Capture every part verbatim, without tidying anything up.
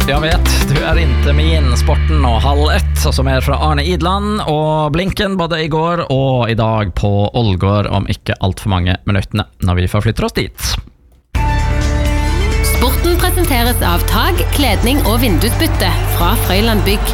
Jag vet, du är inte min sporten och halv ett som är från Arne Idland och Blinken både igår och idag på Ålgård om inte allt för många minuter när vi förflyttar oss dit. Sporten presenteres av tag, kledning og vindusbytte fra Frøyland Bygg.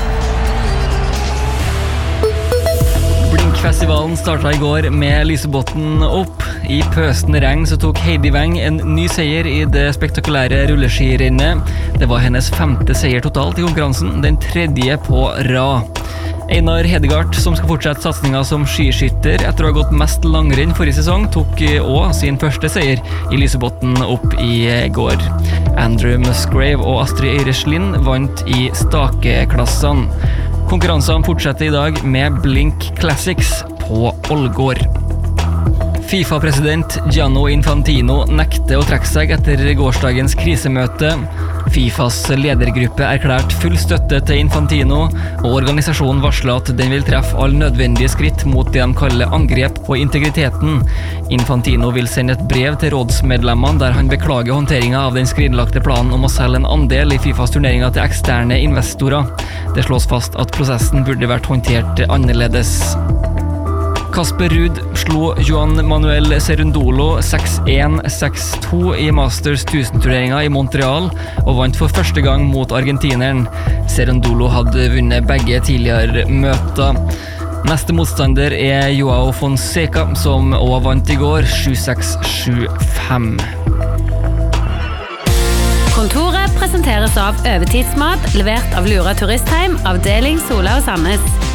Blinkfestivalen startet i går med Lysebotn opp. I pøsende regn så tok Heidi Weng en ny seier i det spektakulære rulleskirennet. Det var hennes femte seier totalt i konkurransen, den tredje på rad. Einar Hedegaard, som skal fortsette satsningen som skiskytter etter å ha gått mest langrenn forrige sesong, tok også sin første seier i Lysebotn opp i går. Andrew Musgrave og Astrid Øyreslind vant i stakeklassene. Konkurransene fortsetter i dag med Blink Classics på Ålgård. FIFA-president Gianni Infantino nekter å trekke seg etter gårsdagens krisemøte. FIFAs ledergruppe erklært full støtte til Infantino, og organisasjonen varsler at den vil treffe all nødvendige skritt mot det de kaller angrep på integriteten. Infantino vil sende et brev til rådsmedlemmene der han beklager håndteringen av den skrinlagte planen om å selge en andel i FIFAs turneringer til eksterne investorer. Det slås fast at prosessen burde vært håndtert annerledes. Kasper Ruud slo Juan Manuel Cerundolo seks en seks to i Masters tusen-turneringen i Montreal og vant for første gang mot argentineren. Cerundolo hadde vunnet begge tidligere møter. Neste motstander er Joao Fonseca, som også vant i går sju seks sju fem. Kontoret presenteres av Øvetidsmat, levert av Lura Turistheim, avdeling Sola og Sandnes.